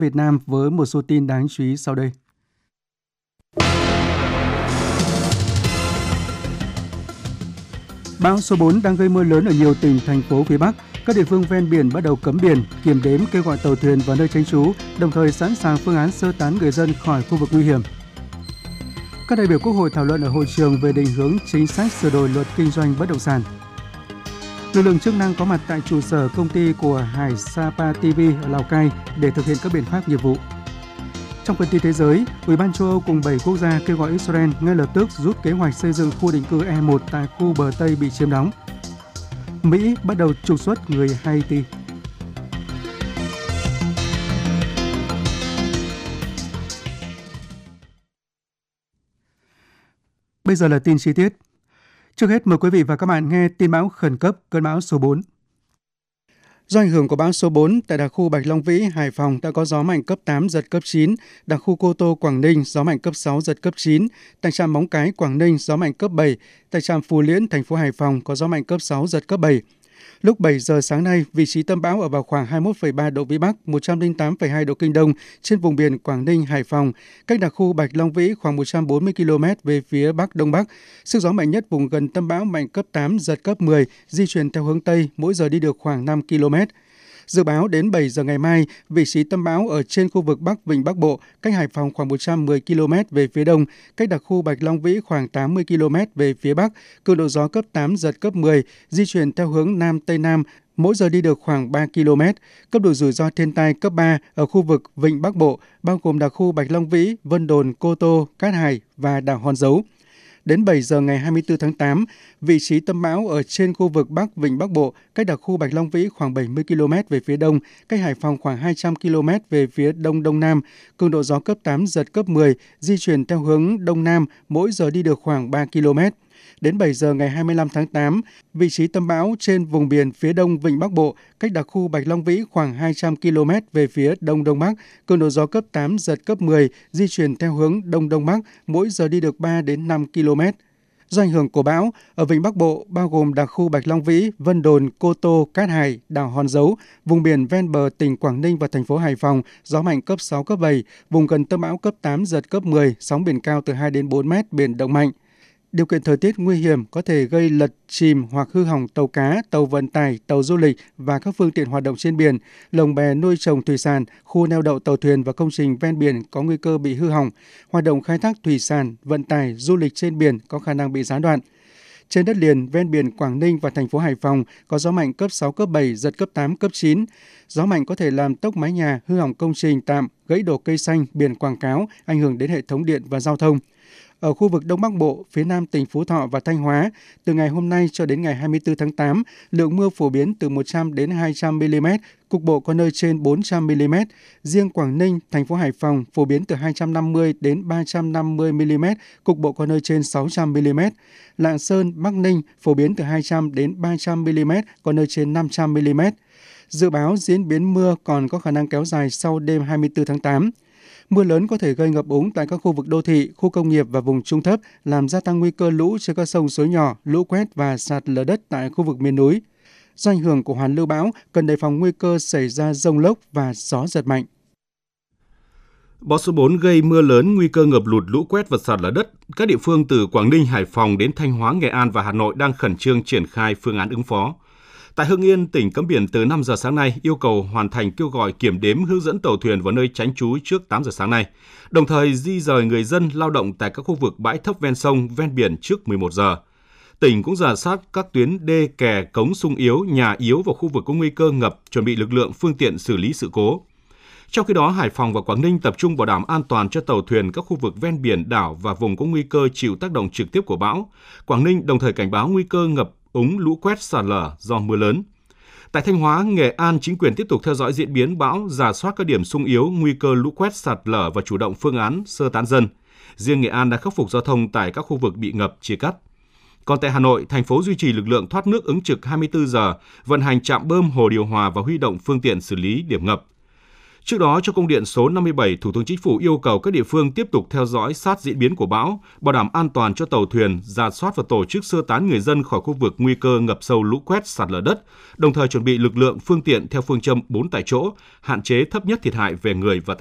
Việt Nam với một số tin đáng chú ý sau đây. Bão số 4 đang gây mưa lớn ở nhiều tỉnh, thành phố phía Bắc. Các địa phương ven biển bắt đầu cấm biển, kiểm đếm, kêu gọi tàu thuyền vào nơi tránh trú, đồng thời sẵn sàng phương án sơ tán người dân khỏi khu vực nguy hiểm. Các đại biểu Quốc hội thảo luận ở hội trường về định hướng chính sách sửa đổi luật kinh doanh bất động sản. Lực lượng chức năng có mặt tại trụ sở công ty của Hải Sapa TV ở Lào Cai để thực hiện các biện pháp nghiệp vụ. Trong phần tin thế giới, Ủy ban châu Âu cùng 7 quốc gia kêu gọi Israel ngay lập tức rút kế hoạch xây dựng khu định cư E1 tại khu bờ Tây bị chiếm đóng. Mỹ bắt đầu trục xuất người Haiti. Bây giờ là tin chi tiết. Trước hết mời quý vị và các bạn nghe tin bão khẩn cấp cơn bão số 4. Do ảnh hưởng của bão số 4, tại đặc khu Bạch Long Vĩ, Hải Phòng đã có gió mạnh cấp 8, giật cấp 9, đặc khu Cô Tô, Quảng Ninh, gió mạnh cấp 6, giật cấp 9, tại trạm Móng Cái, Quảng Ninh, gió mạnh cấp 7, tại trạm Phú Liễn, thành phố Hải Phòng có gió mạnh cấp 6, giật cấp 7. Lúc 7 giờ sáng nay, vị trí tâm bão ở vào khoảng 21,3 độ Vĩ Bắc, 108,2 độ Kinh Đông trên vùng biển Quảng Ninh, Hải Phòng, cách đặc khu Bạch Long Vĩ khoảng 140 km về phía Bắc Đông Bắc. Sức gió mạnh nhất vùng gần tâm bão mạnh cấp 8, giật cấp 10, di chuyển theo hướng Tây, mỗi giờ đi được khoảng 5 km. Dự báo đến 7 giờ ngày mai, vị trí tâm bão ở trên khu vực Bắc Vịnh Bắc Bộ, cách Hải Phòng khoảng 110 km về phía đông, cách đặc khu Bạch Long Vĩ khoảng 80 km về phía Bắc, cường độ gió cấp 8, giật cấp 10, di chuyển theo hướng Nam Tây Nam, mỗi giờ đi được khoảng 3 km. Cấp độ rủi ro thiên tai cấp 3 ở khu vực Vịnh Bắc Bộ, bao gồm đặc khu Bạch Long Vĩ, Vân Đồn, Cô Tô, Cát Hải và đảo Hòn Dấu. Đến 7 giờ ngày 24 tháng 8, vị trí tâm bão ở trên khu vực Bắc Vịnh Bắc Bộ, cách đặc khu Bạch Long Vĩ khoảng 70 km về phía đông, cách Hải Phòng khoảng 200 km về phía đông đông nam, cường độ gió cấp 8, giật cấp 10, di chuyển theo hướng đông nam, mỗi giờ đi được khoảng 3 km. Đến 7 giờ ngày 25 tháng 8, vị trí tâm bão trên vùng biển phía đông Vịnh Bắc Bộ, cách đặc khu Bạch Long Vĩ khoảng 200 km về phía đông đông bắc, cường độ gió cấp 8, giật cấp 10, di chuyển theo hướng đông đông bắc, mỗi giờ đi được 3 đến 5 km. Do ảnh hưởng của bão, ở Vịnh Bắc Bộ bao gồm đặc khu Bạch Long Vĩ, Vân Đồn, Cô Tô, Cát Hải, đảo Hòn Dấu, vùng biển ven bờ tỉnh Quảng Ninh và thành phố Hải Phòng, gió mạnh cấp 6, cấp 7, vùng gần tâm bão cấp 8, giật cấp 10, sóng biển cao từ 2 đến 4 mét, biển động mạnh. Điều kiện thời tiết nguy hiểm có thể gây lật, chìm hoặc hư hỏng tàu cá, tàu vận tải, tàu du lịch và các phương tiện hoạt động trên biển, lồng bè nuôi trồng thủy sản, khu neo đậu tàu thuyền và công trình ven biển có nguy cơ bị hư hỏng, hoạt động khai thác thủy sản, vận tải, du lịch trên biển có khả năng bị gián đoạn. Trên đất liền ven biển Quảng Ninh và thành phố Hải Phòng có gió mạnh cấp 6, cấp 7, giật cấp 8, cấp 9. Gió mạnh có thể làm tốc mái nhà, hư hỏng công trình tạm, gãy đổ cây xanh, biển quảng cáo, ảnh hưởng đến hệ thống điện và giao thông. Ở khu vực Đông Bắc Bộ, phía Nam tỉnh Phú Thọ và Thanh Hóa, từ ngày hôm nay cho đến ngày 24 tháng 8, lượng mưa phổ biến từ 100 đến 200 mm, cục bộ có nơi trên 400 mm. Riêng Quảng Ninh, thành phố Hải Phòng phổ biến từ 250 đến 350 mm, cục bộ có nơi trên 600 mm. Lạng Sơn, Bắc Ninh phổ biến từ 200 đến 300 mm, có nơi trên 500 mm. Dự báo diễn biến mưa còn có khả năng kéo dài sau đêm 24 tháng 8. Mưa lớn có thể gây ngập úng tại các khu vực đô thị, khu công nghiệp và vùng trung thấp, làm gia tăng nguy cơ lũ trên các sông suối nhỏ, lũ quét và sạt lở đất tại khu vực miền núi. Do ảnh hưởng của hoàn lưu bão, cần đề phòng nguy cơ xảy ra dông lốc và gió giật mạnh. Bão số 4 gây mưa lớn, nguy cơ ngập lụt, lũ quét và sạt lở đất. Các địa phương từ Quảng Ninh, Hải Phòng đến Thanh Hóa, Nghệ An và Hà Nội đang khẩn trương triển khai phương án ứng phó. Tại Hưng Yên, tỉnh cấm biển từ 5 giờ sáng nay, yêu cầu hoàn thành kêu gọi kiểm đếm hướng dẫn tàu thuyền vào nơi tránh trú trước 8 giờ sáng nay, đồng thời di rời người dân lao động tại các khu vực bãi thấp ven sông, ven biển trước 11 giờ. Tỉnh cũng rà soát các tuyến đê, kè, cống sung yếu, nhà yếu và khu vực có nguy cơ ngập, chuẩn bị lực lượng phương tiện xử lý sự cố. Trong khi đó, Hải Phòng và Quảng Ninh tập trung bảo đảm an toàn cho tàu thuyền các khu vực ven biển, đảo và vùng có nguy cơ chịu tác động trực tiếp của bão. Quảng Ninh đồng thời cảnh báo nguy cơ ngập úng, lũ quét, sạt lở do mưa lớn. Tại Thanh Hóa, Nghệ An, chính quyền tiếp tục theo dõi diễn biến bão, rà soát các điểm xung yếu, nguy cơ lũ quét, sạt lở và chủ động phương án sơ tán dân. Riêng Nghệ An đã khắc phục giao thông tại các khu vực bị ngập, chia cắt. Còn tại Hà Nội, thành phố duy trì lực lượng thoát nước ứng trực 24 giờ, vận hành trạm bơm, hồ điều hòa và huy động phương tiện xử lý điểm ngập. Trước đó, trong công điện số 57, Thủ tướng Chính phủ yêu cầu các địa phương tiếp tục theo dõi sát diễn biến của bão, bảo đảm an toàn cho tàu thuyền, rà soát và tổ chức sơ tán người dân khỏi khu vực nguy cơ ngập sâu lũ quét, sạt lở đất, đồng thời chuẩn bị lực lượng, phương tiện theo phương châm 4 tại chỗ, hạn chế thấp nhất thiệt hại về người và tài sản.